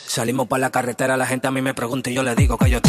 Salimos pa' la carretera, la gente a mí me pregunta y yo le digo que yo